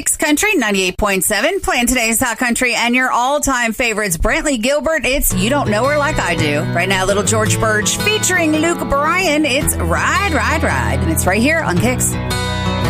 Kicks Country 98.7, playing today's Hot Country and your all-time favorites. Brantley Gilbert, it's You Don't Know Her Like I Do. Right now, little George Birch featuring Luke Bryan. It's Ride, Ride, Ride. And it's right here on Kicks.